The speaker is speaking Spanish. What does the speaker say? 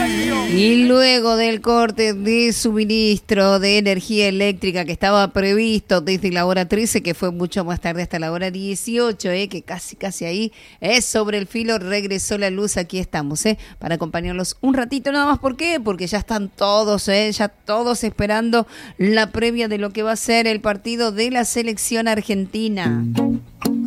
Y luego del corte de suministro de energía eléctrica que estaba previsto desde la hora 13, que fue mucho más tarde hasta la hora 18, que casi ahí, sobre el filo regresó la luz. Aquí estamos, para acompañarlos un ratito nada más. ¿Por qué? Porque ya están todos, ya todos esperando la previa de lo que va a ser el partido de la selección argentina.